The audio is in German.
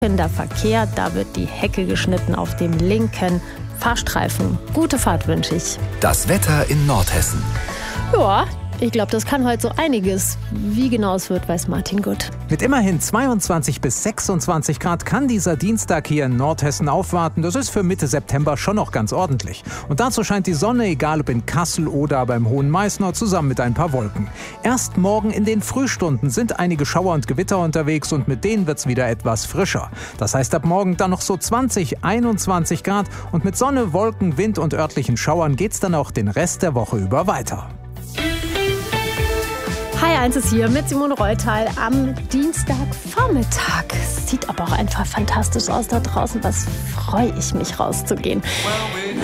Der Verkehr, da wird die Hecke geschnitten auf dem linken Fahrstreifen. Gute Fahrt wünsche ich. Das Wetter in Nordhessen. Ja, ich glaube, das kann heute so einiges. Wie genau es wird, weiß Martin gut. Mit immerhin 22 bis 26 Grad kann dieser Dienstag hier in Nordhessen aufwarten. Das ist für Mitte September schon noch ganz ordentlich. Und dazu scheint die Sonne, egal ob in Kassel oder beim Hohen Meißner, zusammen mit ein paar Wolken. Erst morgen in den Frühstunden sind einige Schauer und Gewitter unterwegs und mit denen wird es wieder etwas frischer. Das heißt ab morgen dann noch so 20, 21 Grad und mit Sonne, Wolken, Wind und örtlichen Schauern geht's dann auch den Rest der Woche über weiter. Hi, 1 ist hier mit Simone Reutal am Dienstagvormittag. Sieht aber auch einfach fantastisch aus da draußen. Was freue ich mich rauszugehen.